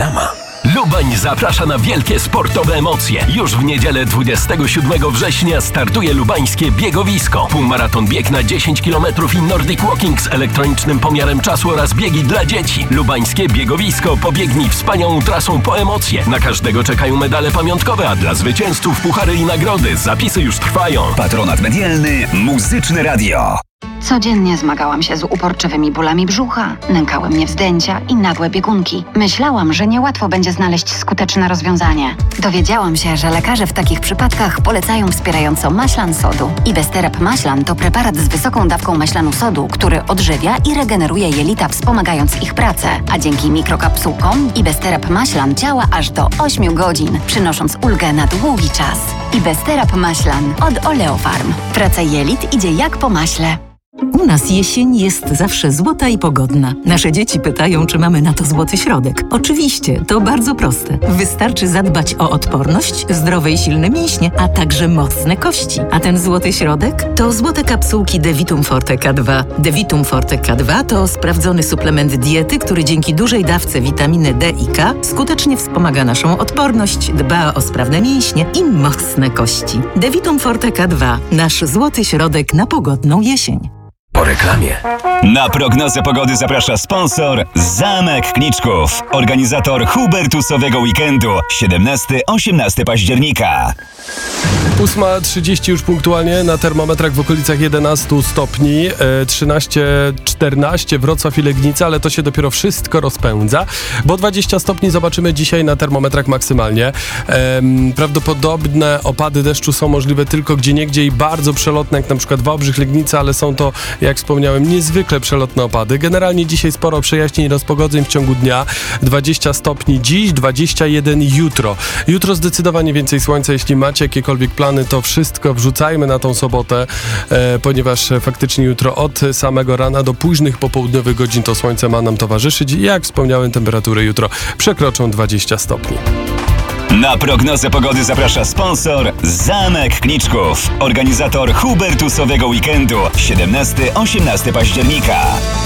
Reklama. Lubań zaprasza na wielkie sportowe emocje. Już w niedzielę 27 września startuje lubańskie biegowisko. Półmaraton, bieg na 10 km i Nordic Walking z elektronicznym pomiarem czasu oraz biegi dla dzieci. Lubańskie biegowisko. Pobiegnij wspaniałą trasą po emocje. Na każdego czekają medale pamiątkowe, a dla zwycięzców puchary i nagrody. Zapisy już trwają. Patronat medialny Muzyczne Radio. Codziennie zmagałam się z uporczywymi bólami brzucha, nękały mnie wzdęcia i nagłe biegunki. Myślałam, że niełatwo będzie znaleźć skuteczne rozwiązanie. Dowiedziałam się, że lekarze w takich przypadkach polecają wspierająco maślan sodu. Ibesterap maślan to preparat z wysoką dawką maślanu sodu, który odżywia i regeneruje jelita, wspomagając ich pracę. A dzięki mikrokapsułkom Ibesterap maślan działa aż do 8 godzin, przynosząc ulgę na długi czas. Ibesterap maślan od Oleofarm. Praca jelit idzie jak po maśle. U nas jesień jest zawsze złota i pogodna. Nasze dzieci pytają, czy mamy na to złoty środek. Oczywiście, to bardzo proste. Wystarczy zadbać o odporność, zdrowe i silne mięśnie, a także mocne kości. A ten złoty środek to złote kapsułki Devitum Forte K2. Devitum Forte K2 to sprawdzony suplement diety, który dzięki dużej dawce witaminy D i K skutecznie wspomaga naszą odporność, dba o sprawne mięśnie i mocne kości. Devitum Forte K2. Nasz złoty środek na pogodną jesień. Po reklamie. Na prognozę pogody zaprasza sponsor Zamek Kniczków, organizator Hubertusowego Weekendu 17-18 października. 8:30 już punktualnie, na termometrach w okolicach 11 stopni, 13-14 Wrocław i Legnica, ale to się dopiero wszystko rozpędza, bo 20 stopni zobaczymy dzisiaj na termometrach maksymalnie. Prawdopodobne opady deszczu są możliwe tylko gdzieniegdzie i bardzo przelotne, jak na przykład Wałbrzych, Legnica, ale są to, jak wspomniałem, niezwykle przelotne opady. Generalnie dzisiaj sporo przejaśnień i rozpogodzeń w ciągu dnia. 20 stopni dziś, 21 jutro. Jutro zdecydowanie więcej słońca. Jeśli macie jakiekolwiek plany, to wszystko wrzucajmy na tą sobotę, ponieważ faktycznie jutro od samego rana do późnych popołudniowych godzin to słońce ma nam towarzyszyć. Jak wspomniałem, temperatury jutro przekroczą 20 stopni. Na prognozę pogody zaprasza sponsor Zamek Kniczków, organizator Hubertusowego Weekendu 17-18 października.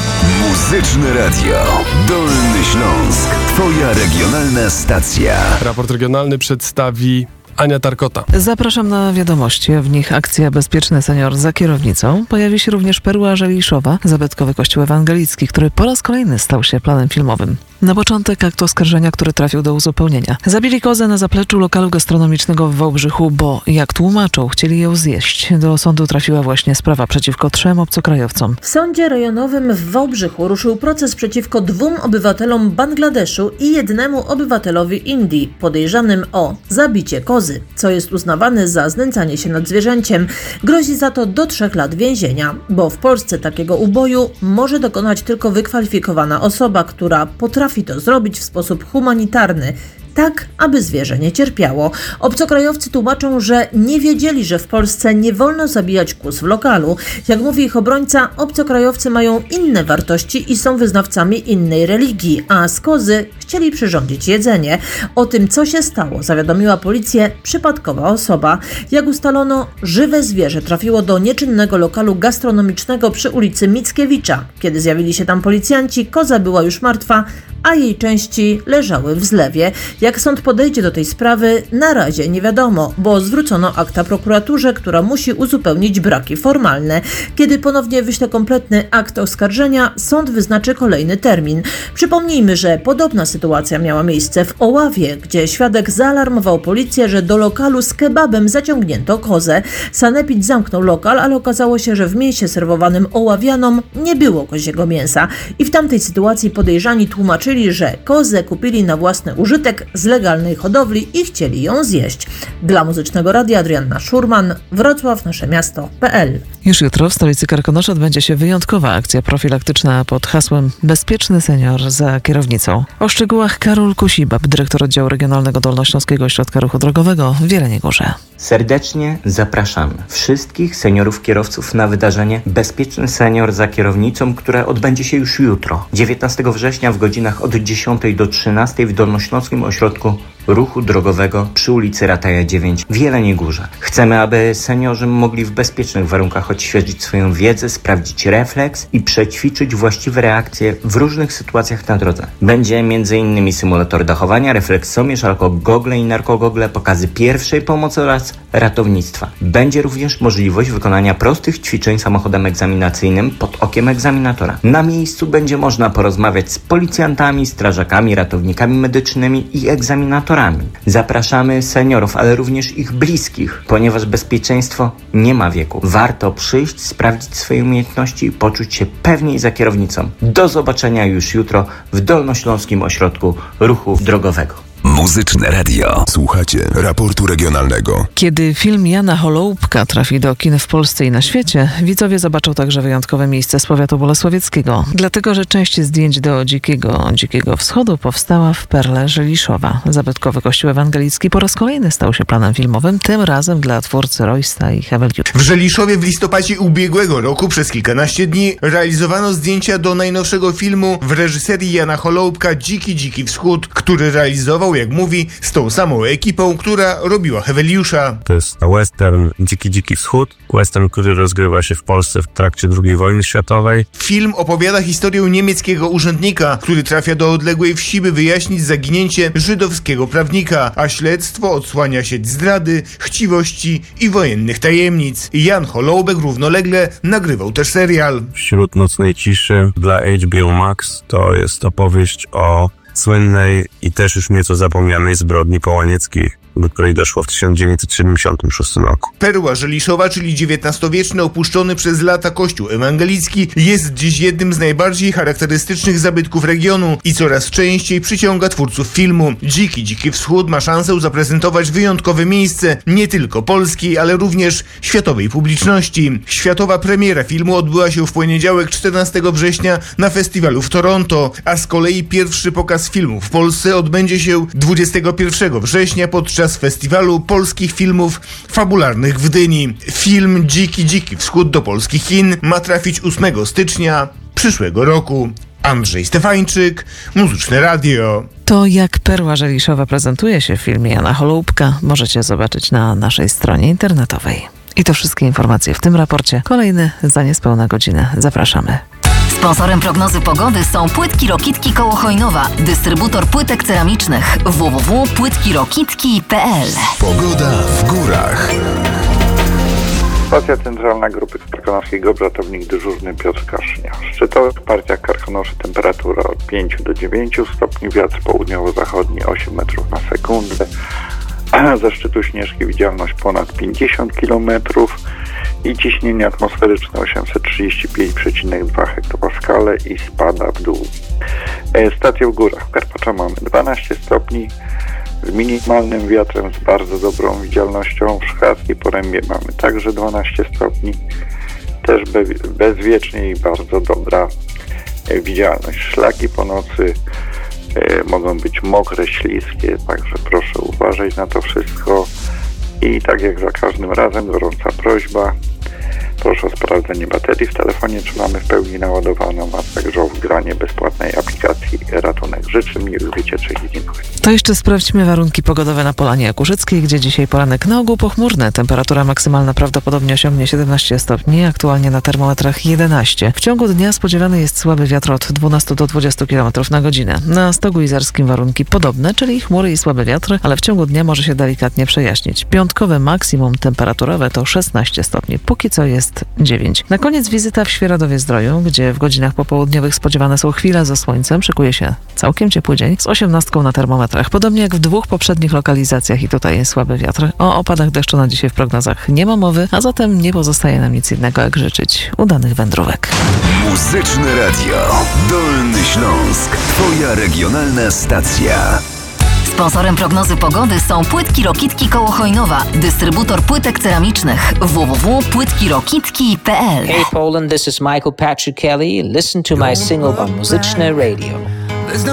Muzyczne Radio Dolny Śląsk. Twoja regionalna stacja. Raport regionalny przedstawi Ania Tarkota. Zapraszam na wiadomości. W nich akcja Bezpieczny Senior za kierownicą. Pojawi się również Perła Żeliszowa, zabytkowy kościół ewangelicki, który po raz kolejny stał się planem filmowym. Na początek akt oskarżenia, który trafił do uzupełnienia. Zabili kozę na zapleczu lokalu gastronomicznego w Wałbrzychu, bo, jak tłumaczą, chcieli ją zjeść. Do sądu trafiła właśnie sprawa przeciwko 3 obcokrajowcom. W sądzie rejonowym w Wałbrzychu ruszył proces przeciwko 2 obywatelom Bangladeszu i 1 obywatelowi Indii, podejrzanym o zabicie kozy, co jest uznawane za znęcanie się nad zwierzęciem. Grozi za to do 3 lat więzienia, bo w Polsce takiego uboju może dokonać tylko wykwalifikowana osoba, która potrafi to zrobić w sposób humanitarny, tak aby zwierzę nie cierpiało. Obcokrajowcy tłumaczą, że nie wiedzieli, że w Polsce nie wolno zabijać kóz w lokalu. Jak mówi ich obrońca, obcokrajowcy mają inne wartości i są wyznawcami innej religii, a z kozy chcieli przyrządzić jedzenie. O tym, co się stało, zawiadomiła policję przypadkowa osoba. Jak ustalono, żywe zwierzę trafiło do nieczynnego lokalu gastronomicznego przy ulicy Mickiewicza. Kiedy zjawili się tam policjanci, koza była już martwa, a jej części leżały w zlewie. Jak sąd podejdzie do tej sprawy, na razie nie wiadomo, bo zwrócono akta prokuraturze, która musi uzupełnić braki formalne. Kiedy ponownie wyśle kompletny akt oskarżenia, sąd wyznaczy kolejny termin. Przypomnijmy, że podobna sytuacja miała miejsce w Oławie, gdzie świadek zaalarmował policję, że do lokalu z kebabem zaciągnięto kozę. Sanepid zamknął lokal, ale okazało się, że w mięsie serwowanym oławianom nie było koziego mięsa. I w tamtej sytuacji podejrzani tłumaczyli, że kozę kupili na własny użytek z legalnej hodowli i chcieli ją zjeść. Dla Muzycznego Radia Adrianna Szurman, Wrocław, nasze miasto.pl. Już jutro w stolicy Karkonoszy odbędzie się wyjątkowa akcja profilaktyczna pod hasłem Bezpieczny Senior za kierownicą. O szczegółach Karol Kusibab, dyrektor oddziału regionalnego Dolnośląskiego Ośrodka Ruchu Drogowego w Jeleniej Górze. Serdecznie zapraszamy wszystkich seniorów kierowców na wydarzenie Bezpieczny Senior za kierownicą, które odbędzie się już jutro, 19 września w godzinach od 10 do 13 w Dolnośląskim Ośrodku ośrodku ruchu drogowego przy ulicy Rataja 9 w Jeleniej Górze. Chcemy, aby seniorzy mogli w bezpiecznych warunkach odświeżyć swoją wiedzę, sprawdzić refleks i przećwiczyć właściwe reakcje w różnych sytuacjach na drodze. Będzie m.in. symulator dachowania, refleksomierz, alkogogle i narkogogle, pokazy pierwszej pomocy oraz ratownictwa. Będzie również możliwość wykonania prostych ćwiczeń samochodem egzaminacyjnym pod okiem egzaminatora. Na miejscu będzie można porozmawiać z policjantami, strażakami, ratownikami medycznymi i egzaminatorami. Zapraszamy seniorów, ale również ich bliskich, ponieważ bezpieczeństwo nie ma wieku. Warto przyjść, sprawdzić swoje umiejętności i poczuć się pewniej za kierownicą. Do zobaczenia już jutro w Dolnośląskim Ośrodku Ruchu Drogowego. Muzyczne Radio. Słuchacie raportu regionalnego. Kiedy film Jana Holoubka trafi do kin w Polsce i na świecie, widzowie zobaczą także wyjątkowe miejsce z powiatu bolesławieckiego. Dlatego, że część zdjęć do Dzikiego Wschodu powstała w Perle Żeliszowa. Zabytkowy kościół ewangelicki po raz kolejny stał się planem filmowym, tym razem dla twórcy Roysta i Heweliusza. W Żeliszowie w listopadzie ubiegłego roku przez kilkanaście dni realizowano zdjęcia do najnowszego filmu w reżyserii Jana Holoubka Dziki Wschód, który realizował, jak mówi, z tą samą ekipą, która robiła Heweliusza. To jest western Dziki Wschód, western, który rozgrywa się w Polsce w trakcie II wojny światowej. Film opowiada historię niemieckiego urzędnika, który trafia do odległej wsi, by wyjaśnić zaginięcie żydowskiego prawnika, a śledztwo odsłania sieć zdrady, chciwości i wojennych tajemnic. Jan Holoubek równolegle nagrywał też serial. Wśród nocnej ciszy dla HBO Max to jest opowieść o słynnej i też już nieco zapomnianej zbrodni połanieckich, do której doszło w 1976 roku. Perła Żeliszowa, czyli XIX-wieczny opuszczony przez lata kościół ewangelicki, jest dziś jednym z najbardziej charakterystycznych zabytków regionu i coraz częściej przyciąga twórców filmu. Dziki Wschód ma szansę zaprezentować wyjątkowe miejsce nie tylko polskiej, ale również światowej publiczności. Światowa premiera filmu odbyła się w poniedziałek 14 września na festiwalu w Toronto, a z kolei pierwszy pokaz filmu w Polsce odbędzie się 21 września podczas festiwalu polskich filmów fabularnych w Gdyni. Film Dziki Wschód do polskich kin ma trafić 8 stycznia przyszłego roku. Andrzej Stefańczyk, Muzyczne Radio. To, jak Perła Żeliszowa prezentuje się w filmie Jana Holoubka, możecie zobaczyć na naszej stronie internetowej. I to wszystkie informacje w tym raporcie. Kolejny za niespełna godzinę. Zapraszamy. Sponsorem prognozy pogody są Płytki Rokitki koło Chojnowa, dystrybutor płytek ceramicznych www.płytkirokitki.pl. Pogoda w górach. Stacja centralna grupy karkonoskiego, bratownik dyżurny Piotr Kasznia. W szczytowych partiach Karkonoszy temperatura od 5 do 9 stopni, wiatr południowo-zachodni 8 metrów na sekundę. Ze szczytu Śnieżki widzialność ponad 50 km i ciśnienie atmosferyczne 835,2 hektopaskale i spada w dół. Stacje w górach. W Karpacza mamy 12 stopni z minimalnym wiatrem, z bardzo dobrą widzialnością. W Szklarskiej Porębie mamy także 12 stopni, też bezwiecznie i bardzo dobra widzialność. Szlaki po nocy mogą być mokre, śliskie, także proszę uważać na to wszystko. I tak jak za każdym razem, gorąca prośba, proszę o sprawdzenie baterii w telefonie, czy mamy w pełni naładowaną, a także o wgranie bezpłatnej aplikacji Ratunek. Życzę miłych wycieczek i dziękuję. To jeszcze sprawdźmy warunki pogodowe na Polanie Jakuszyckiej, gdzie dzisiaj poranek na ogół pochmurny. Temperatura maksymalna prawdopodobnie osiągnie 17 stopni, aktualnie na termometrach 11. W ciągu dnia spodziewany jest słaby wiatr od 12 do 20 km na godzinę. Na Stogu Izarskim warunki podobne, czyli chmury i słaby wiatr, ale w ciągu dnia może się delikatnie przejaśnić. Piątkowe maksimum temperaturowe to 16 stopni, póki co jest 9. Na koniec wizyta w Świeradowie-Zdroju, gdzie w godzinach popołudniowych spodziewane są chwile ze słońcem. Szykuje się całkiem ciepły dzień z 18 na termometrach. Podobnie jak w dwóch poprzednich lokalizacjach i tutaj słaby wiatr. O opadach deszczu na dzisiaj w prognozach nie ma mowy, a zatem nie pozostaje nam nic innego jak życzyć udanych wędrówek. Muzyczne Radio. Dolny Śląsk. Twoja regionalna stacja. Sponsorem prognozy pogody są Płytki Rokitki koło Chojnowa, dystrybutor płytek ceramicznych www.płytkirokitki.pl. Hey Poland, this is Michael Patrick Kelly. Listen to my single on Muzyczne Radio.